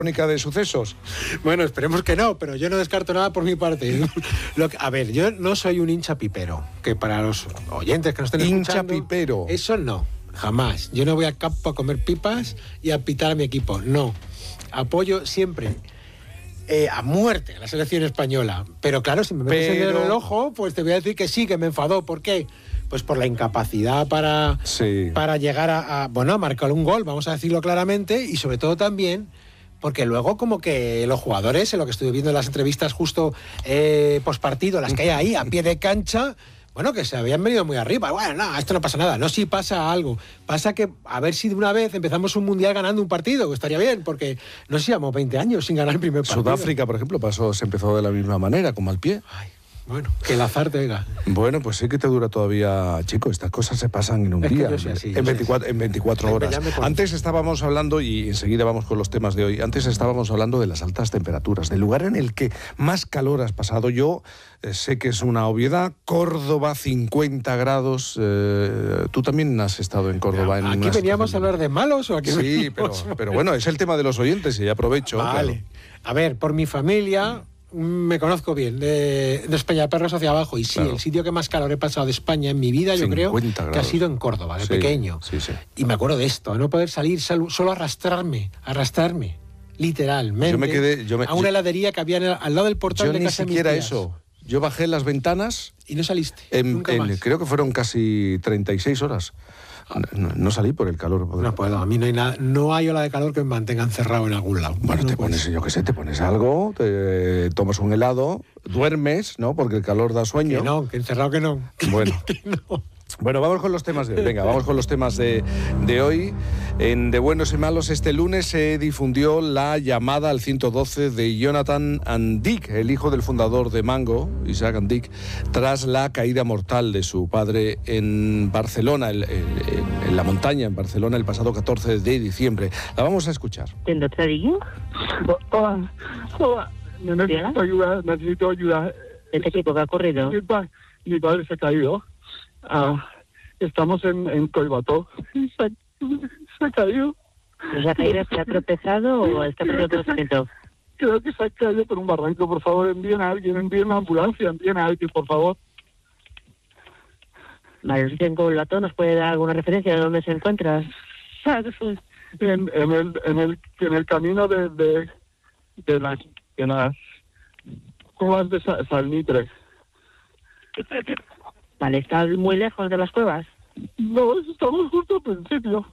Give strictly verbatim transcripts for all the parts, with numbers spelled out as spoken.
crónica de sucesos. Bueno, esperemos que no, pero yo no descarto nada por mi parte. Lo que, a ver, yo no soy un hincha pipero, que para los oyentes que nos estén hincha escuchando... Hincha pipero. Eso no, jamás. Yo no voy al campo a comer pipas y a pitar a mi equipo, no. Apoyo siempre... Eh, a muerte a la selección española. Pero claro, si me metes pero... el dedo en el ojo, pues te voy a decir que sí, que me enfadó. ¿Por qué? Pues por la incapacidad para, sí. para llegar a, a, bueno, a marcar un gol, vamos a decirlo claramente, y sobre todo también porque luego como que los jugadores, en lo que estuve viendo en las entrevistas justo eh, postpartido, las que hay ahí, a pie de cancha... Bueno, que se habían venido muy arriba. Bueno, no, esto no pasa nada. No, sí pasa algo. Pasa que a ver si de una vez empezamos un mundial ganando un partido, que estaría bien, porque no sé, llevamos veinte años sin ganar el primer partido. Sudáfrica, por ejemplo, pasó, se empezó de la misma manera, con mal pie. Ay, bueno, que el azar te venga. Bueno, pues sí que te dura todavía, chico. Estas cosas se pasan en un es día, que yo soy así, en, veinticuatro, en veinticuatro horas. Antes estábamos hablando, y enseguida vamos con los temas de hoy, antes estábamos hablando de las altas temperaturas, del lugar en el que más calor has pasado. Yo eh, sé que es una obviedad, Córdoba, cincuenta grados. Eh, tú también has estado en Córdoba. Pero, en ¿aquí veníamos a hablar de malos o aquí Sí, pero, pero bueno, es el tema de los oyentes y aprovecho. Vale. Claro. A ver, por mi familia... Me conozco bien, de, de Peñaperros hacia abajo, y sí, claro. El sitio que más calor he pasado de España en mi vida, yo creo grados. Que ha sido en Córdoba, de sí, pequeño. Sí, sí. Y me acuerdo de esto, no poder salir, solo arrastrarme, arrastrarme, literalmente, yo me quedé, yo me, a una heladería que había el, al lado del portal yo de casa de mis tías. Yo ni siquiera eso. Yo bajé las ventanas... Y no saliste, en, nunca en, más. Creo que fueron casi treinta y seis horas. No, no salí por el calor. No puedo, a mí no hay nada, no hay ola de calor que me mantenga encerrado en algún lado. Bueno, no te puedes. pones, yo qué sé, te pones algo, te tomas un helado, duermes, ¿no? Porque el calor da sueño. Que no, que encerrado que no. Bueno. que no. Bueno, vamos con los temas de hoy. Venga, vamos con los temas de, de hoy. En De Buenos y Malos, este lunes se difundió la llamada al ciento doce de Jonathan Andic, el hijo del fundador de Mango, Isaac Andic, tras la caída mortal de su padre en Barcelona, el, el, en la montaña, en Barcelona, el pasado catorce de diciembre. La vamos a escuchar. ¿Te digo? Hola, hola. Necesito ayuda, necesito ayuda. ¿Este chico que ha corrido? Mi, pa, mi padre se ha caído. Uh, estamos en, en Collbató. Se, se ha caído. ¿Se ha caído, se ha tropezado o está por otro sitio? Creo que se ha caído por un barranco. Por favor, envíen a alguien, envíen una ambulancia, envíen a alguien, por favor. Vale, si en Collbató, ¿nos puede dar alguna referencia de dónde se encuentra? En, en, el, en, el, en el camino de, de, de las, de las cuevas de Salnitre. Vale, ¿está muy lejos de las cuevas? No, estamos justo al principio.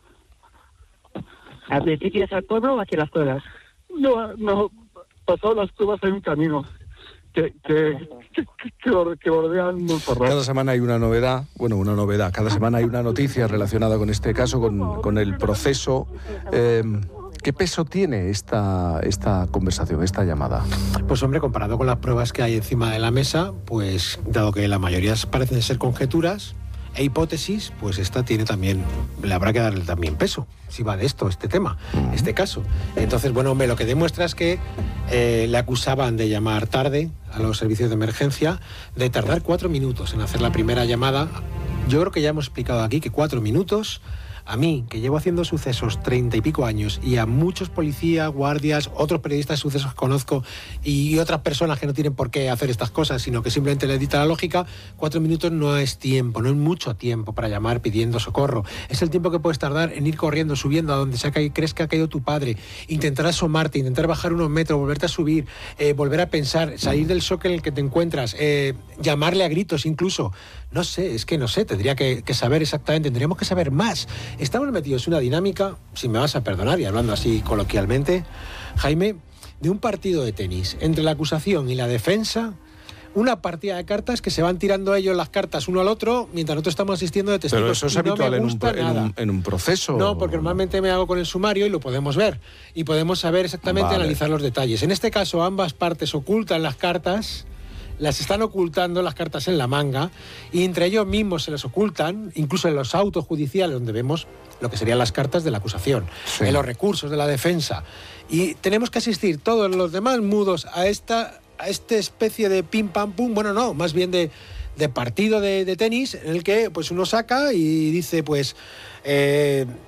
¿Al principio es al pueblo o hacia las cuevas? No, no, pasado las cuevas hay un camino que, que, que, que, que bordean Montserrat. Cada semana hay una novedad, bueno, una novedad, cada semana hay una noticia relacionada con este caso, con, con el proceso. Eh, ¿Qué peso tiene esta, esta conversación, esta llamada? Pues hombre, comparado con las pruebas que hay encima de la mesa, pues dado que la mayoría parecen ser conjeturas e hipótesis, pues esta tiene también, le habrá que darle también peso, si va de esto, este tema, uh-huh. este caso. Entonces, bueno, hombre, lo que demuestra es que eh, le acusaban de llamar tarde a los servicios de emergencia, de tardar cuatro minutos en hacer la primera llamada. Yo creo que ya hemos explicado aquí que cuatro minutos... A mí, que llevo haciendo sucesos treinta y pico años, y a muchos policías, guardias, otros periodistas de sucesos que conozco y otras personas que no tienen por qué hacer estas cosas, sino que simplemente les dicta la lógica, cuatro minutos no es tiempo, no es mucho tiempo para llamar pidiendo socorro. Es el tiempo que puedes tardar en ir corriendo, subiendo a donde sea que crees que ha caído tu padre, intentar asomarte, intentar bajar unos metros, volverte a subir, eh, volver a pensar, salir del shock en el que te encuentras, eh, llamarle a gritos incluso. No sé, es que no sé, tendría que, que saber exactamente, tendríamos que saber más. Estamos metidos en una dinámica, si me vas a perdonar, y hablando así coloquialmente, Jaime, de un partido de tenis entre la acusación y la defensa, una partida de cartas que se van tirando ellos las cartas uno al otro mientras nosotros estamos asistiendo de testigos. Pero eso es no habitual en un, en, un, en un proceso. No, porque normalmente me hago con el sumario y lo podemos ver. Y podemos saber exactamente, vale. Analizar los detalles. En este caso, ambas partes ocultan las cartas, las están ocultando las cartas en la manga, y entre ellos mismos se las ocultan, incluso en los autos judiciales donde vemos lo que serían las cartas de la acusación, sí. En los recursos de la defensa. Y tenemos que asistir todos los demás mudos a esta, a esta especie de pim pam pum, bueno no, más bien de, de partido de, de tenis, en el que pues uno saca y dice pues... Eh,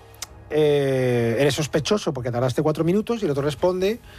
eh, eres sospechoso porque tardaste cuatro minutos, y el otro responde,